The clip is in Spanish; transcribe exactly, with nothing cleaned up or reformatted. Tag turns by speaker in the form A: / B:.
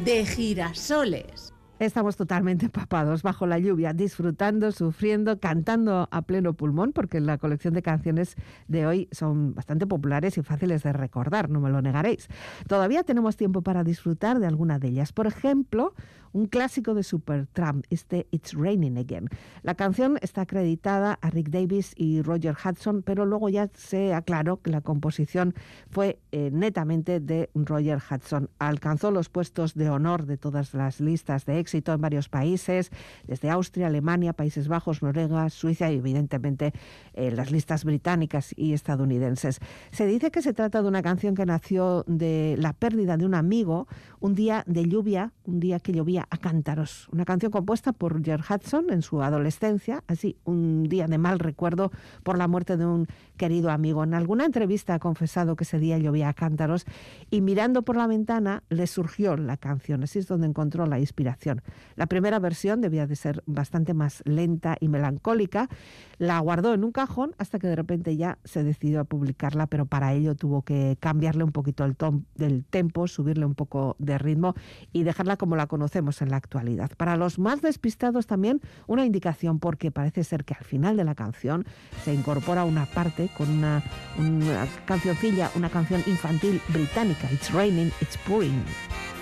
A: de girasoles.
B: Estamos totalmente empapados bajo la lluvia, disfrutando, sufriendo, cantando a pleno pulmón, porque la colección de canciones de hoy son bastante populares y fáciles de recordar, no me lo negaréis. Todavía tenemos tiempo para disfrutar de alguna de ellas. Por ejemplo, un clásico de Supertramp, este It's Raining Again. La canción está acreditada a Rick Davies y Roger Hudson, pero luego ya se aclaró que la composición fue eh, netamente de Roger Hudson. Alcanzó los puestos de honor de todas las listas de éxito en varios países, desde Austria, Alemania, Países Bajos, Noruega, Suiza y evidentemente eh, las listas británicas y estadounidenses. Se dice que se trata de una canción que nació de la pérdida de un amigo, un día de lluvia, un día que llovía a cántaros. Una canción compuesta por Roger Hudson en su adolescencia, así un día de mal recuerdo por la muerte de un querido amigo. En alguna entrevista ha confesado que ese día llovía a cántaros y mirando por la ventana le surgió la canción. Así es donde encontró la inspiración. La primera versión debía de ser bastante más lenta y melancólica. La guardó en un cajón hasta que de repente ya se decidió a publicarla, pero para ello tuvo que cambiarle un poquito el tom del tempo, subirle un poco de ritmo y dejarla como la conocemos en la actualidad. Para los más despistados también una indicación, porque parece ser que al final de la canción se incorpora una parte con una, una cancioncilla, una canción infantil británica, It's Raining, It's Pouring.